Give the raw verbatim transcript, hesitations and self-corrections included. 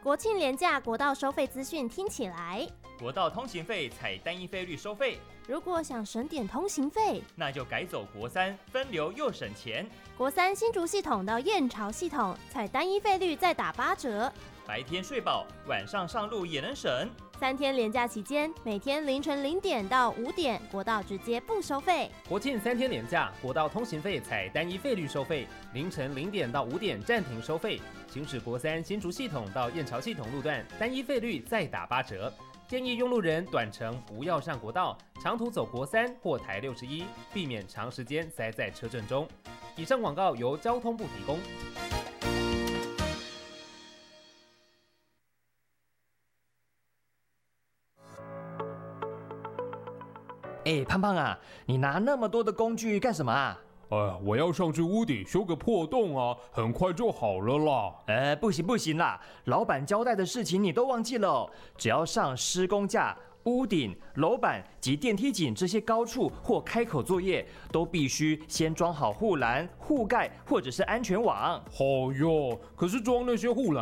国庆连假国道收费资讯听起来， 国道通行费采单一费率收费。 如果想省点通行费， 那就改走国三，分流又省钱。 国三新竹系统到燕巢系统，采单一费率再打八折。 白天睡饱，晚上上路也能省。 三天连假期间，每天凌晨零点到五点，国道直接不收费。 国庆三天连假，国道通行费采单一费率收费，凌晨零点到五点暂停收费。行驶国三新竹系统到燕巢系统路段，单一费率再打八折。建议用路人短程不要上国道，长途走国三或台六十一，避免长时间塞在车阵中。以上广告由交通部提供。 哎，胖胖啊，你拿那么多的工具干什么啊？ 呃，我要上去屋顶修个破洞啊，很快就好了啦。 呃，不行不行啦，老板交代的事情你都忘记了。只要上施工架、屋顶、楼板及电梯井这些高处或开口作业，都必须先装好护栏、护盖或者是安全网。 好哟，可是装那些护栏